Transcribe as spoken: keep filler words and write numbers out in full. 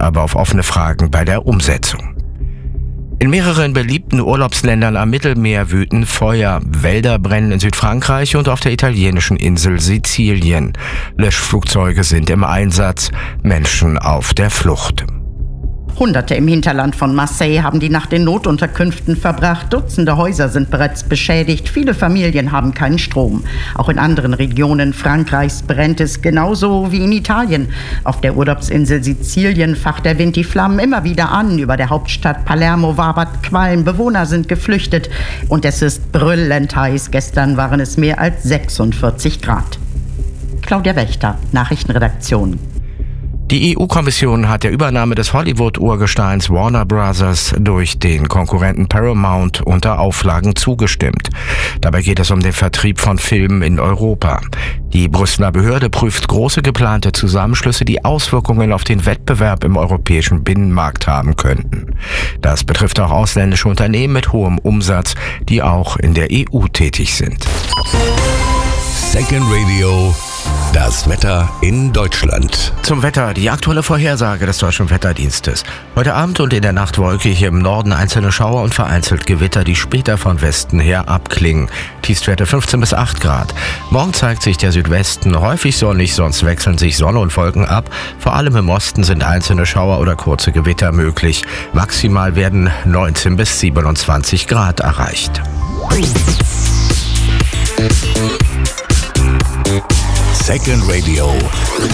aber auf offene Fragen bei der Umsetzung. In mehreren beliebten Urlaubsländern am Mittelmeer wüten Feuer. Wälder brennen in Südfrankreich und auf der italienischen Insel Sizilien. Löschflugzeuge sind im Einsatz, Menschen auf der Flucht. Hunderte im Hinterland von Marseille haben die Nacht in Notunterkünften verbracht. Dutzende Häuser sind bereits beschädigt. Viele Familien haben keinen Strom. Auch in anderen Regionen Frankreichs brennt es genauso wie in Italien. Auf der Urlaubsinsel Sizilien facht der Wind die Flammen immer wieder an. Über der Hauptstadt Palermo wabert Qualm. Bewohner sind geflüchtet. Und es ist brüllend heiß. Gestern waren es mehr als sechsundvierzig Grad. Claudia Wächter, Nachrichtenredaktion. Die E U-Kommission hat der Übernahme des Hollywood-Urgesteins Warner Brothers durch den Konkurrenten Paramount unter Auflagen zugestimmt. Dabei geht es um den Vertrieb von Filmen in Europa. Die Brüsseler Behörde prüft große geplante Zusammenschlüsse, die Auswirkungen auf den Wettbewerb im europäischen Binnenmarkt haben könnten. Das betrifft auch ausländische Unternehmen mit hohem Umsatz, die auch in der E U tätig sind. Second Radio. Das Wetter in Deutschland. Zum Wetter, die aktuelle Vorhersage des Deutschen Wetterdienstes. Heute Abend und in der Nacht wolkig, im Norden einzelne Schauer und vereinzelt Gewitter, die später von Westen her abklingen. Tiefstwerte fünfzehn bis acht Grad. Morgen zeigt sich der Südwesten häufig sonnig, sonst wechseln sich Sonne und Wolken ab. Vor allem im Osten sind einzelne Schauer oder kurze Gewitter möglich. Maximal werden neunzehn bis siebenundzwanzig Grad erreicht. Second Radio.